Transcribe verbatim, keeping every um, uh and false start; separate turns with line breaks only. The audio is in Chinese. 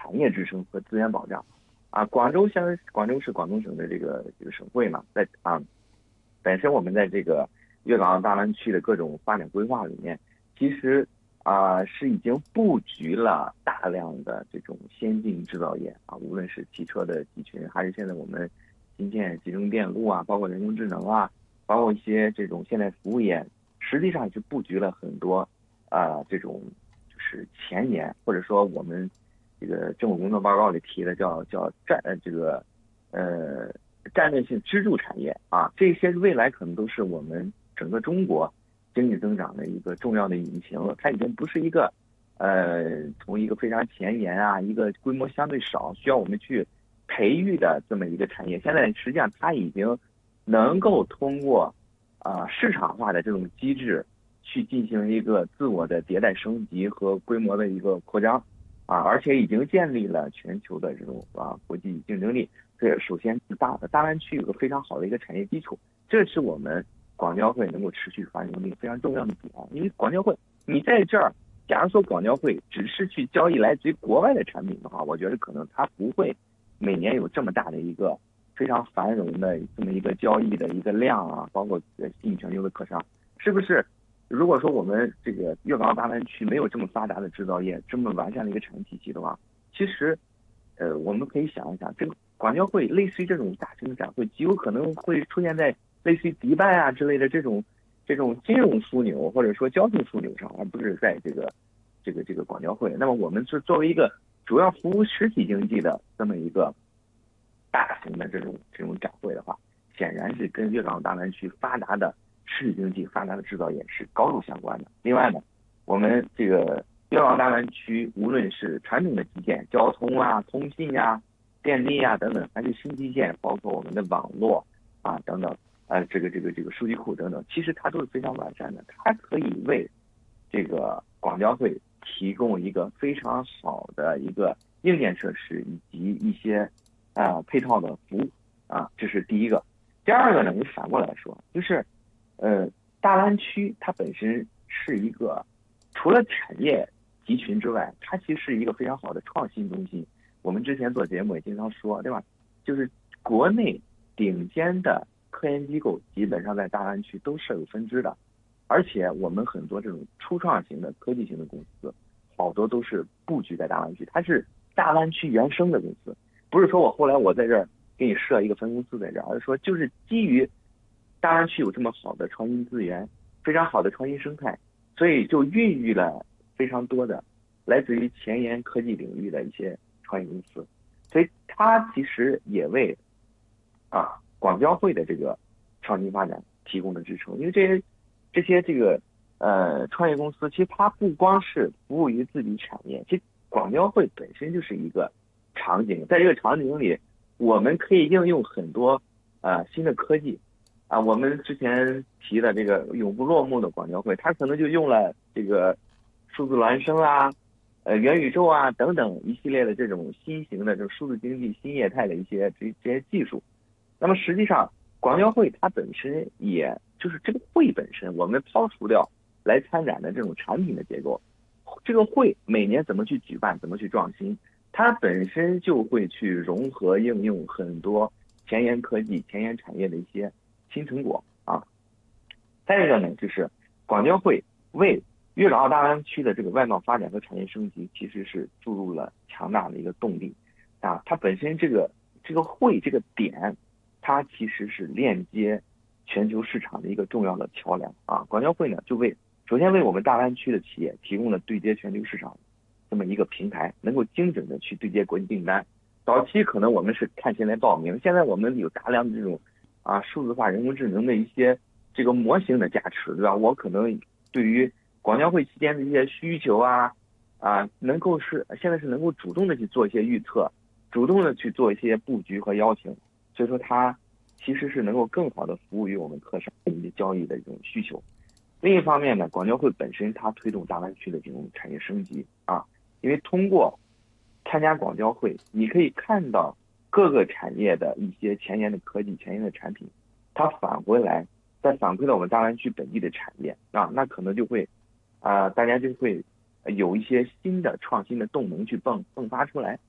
产业支撑和资源保障。啊，广州相广州是广东省的这个这个省会嘛，在啊，本身我们在这个粤港澳大湾区的各种发展规划里面，其实啊是已经布局了大量的这种先进制造业啊，无论是汽车的集群，还是现在我们芯片、集成电路啊，包括人工智能啊，包括一些这种现代服务业，实际上是布局了很多啊这种就是前沿，或者说我们这个政府工作报告里提的叫叫战呃这个呃战略性支柱产业啊，这些未来可能都是我们整个中国经济增长的一个重要的引擎了。它已经不是一个呃从一个非常前沿啊，一个规模相对少，需要我们去培育的这么一个产业。现在实际上它已经能够通过啊、呃、市场化的这种机制去进行一个自我的迭代升级和规模的一个扩张。啊，而且已经建立了全球的这种啊国际竞争力。这首先大大湾区有个非常好的一个产业基础，这是我们广交会能够持续发展的一个非常重要的点。因为广交会，你在这儿，假如说广交会只是去交易来自于国外的产品的话，我觉得可能它不会每年有这么大的一个非常繁荣的这么一个交易的一个量啊，包括吸引全球的客商，是不是？如果说我们这个粤港澳大湾区没有这么发达的制造业，这么完善的一个产业体系的话，其实，呃，我们可以想一想，这个广交会类似于这种大型的展会，极有可能会出现在类似于迪拜啊之类的这种这种金融枢纽或者说交通枢纽上，而不是在这个这个这个广交会。那么我们是作为一个主要服务实体经济的这么一个大型的这种这种展会的话，显然是跟粤港澳大湾区发达的实体经济、发达的制造业是高度相关的。另外呢，我们这个粤港澳大湾区无论是传统的基建、交通啊、通信啊、电力啊等等，还是新基建，包括我们的网络啊等等，呃，这个这个这个数据库等等，其实它都是非常完善的，它可以为这个广交会提供一个非常好的一个硬件设施以及一些啊、呃、配套的服务啊，这是第一个。第二个呢，你反过来说，就是呃，大湾区它本身是一个除了产业集群之外，它其实是一个非常好的创新中心。我们之前做节目也经常说，对吧？就是国内顶尖的科研机构基本上在大湾区都设有分支的，而且我们很多这种初创型的科技型的公司，好多都是布局在大湾区，它是大湾区原生的公司，不是说我后来我在这儿给你设一个分公司在这儿，而是说就是基于大湾区有这么好的创新资源，非常好的创新生态，所以就孕育了非常多的来自于前沿科技领域的一些创业公司，所以它其实也为啊广交会的这个创新发展提供了支撑。因为这些这些这个呃创业公司，其实它不光是服务于自己产业，其实广交会本身就是一个场景，在这个场景里，我们可以应用很多呃新的科技。啊，我们之前提的这个永不落幕的广交会，它可能就用了这个数字孪生啊、呃元宇宙啊等等一系列的这种新型的这种数字经济新业态的一些这这些技术。那么实际上，广交会它本身也就是这个会本身，我们抛除掉来参展的这种产品的结构，这个会每年怎么去举办，怎么去创新，它本身就会去融合应用很多前沿科技、前沿产业的一些新成果啊。再一个呢，就是广交会为粤港澳大湾区的这个外贸发展和产业升级，其实是注入了强大的一个动力啊。它本身这个这个会这个点，它其实是链接全球市场的一个重要的桥梁啊。广交会呢，就为首先为我们大湾区的企业提供了对接全球市场这么一个平台，能够精准的去对接国际订单。早期可能我们是看钱来报名，现在我们有大量的这种啊数字化、人工智能的一些这个模型的加持，对吧？我可能对于广交会期间的一些需求啊啊，能够是现在是能够主动的去做一些预测，主动的去做一些布局和邀请，所以说它其实是能够更好的服务于我们客商的一些交易的这种需求。另一方面呢，广交会本身它推动大湾区的这种产业升级啊，因为通过参加广交会，你可以看到各个产业的一些前沿的科技、前沿的产品，它返回来再反馈到我们大湾区本地的产业啊，那可能就会啊、呃，大家就会有一些新的创新的动能去迸迸发出来